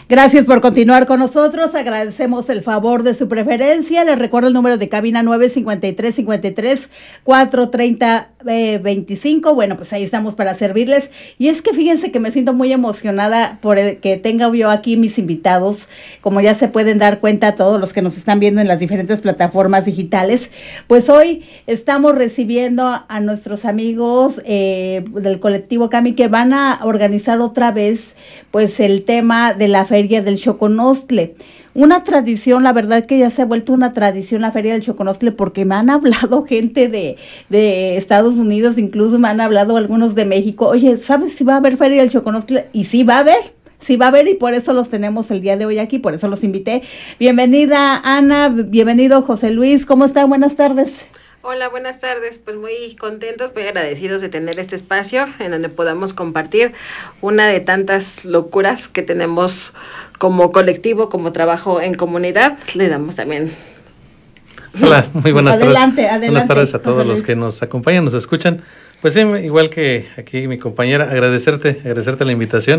Gracias por continuar con nosotros, agradecemos el favor de su preferencia. Les recuerdo el número de cabina 953-53-430-25. Bueno, pues ahí estamos para servirles. Y es que fíjense que me siento muy emocionada por que tenga yo aquí mis invitados. Como ya se pueden dar cuenta todos los que nos están viendo en las diferentes plataformas digitales, pues hoy estamos recibiendo a nuestros amigos del colectivo Cami, que van a organizar otra vez pues el tema de la Feria del Choconostle. Una tradición, la verdad que ya se ha vuelto una tradición la Feria del Choconostle, porque me han hablado gente de Estados Unidos, incluso me han hablado algunos de México. Oye, ¿sabes si va a haber Feria del Choconostle? Y sí va a haber. Sí va a haber, y por eso los tenemos el día de hoy aquí, por eso los invité. Bienvenida Ana, bienvenido José Luis, ¿cómo están? Buenas tardes. Hola, buenas tardes. Pues muy contentos, muy agradecidos de tener este espacio en donde podamos compartir una de tantas locuras que tenemos como colectivo, como trabajo en comunidad. Le damos también. Hola, muy buenas tardes. Adelante. Buenas tardes a todos los que nos acompañan, nos escuchan. Pues sí, igual que aquí mi compañera, agradecerte la invitación.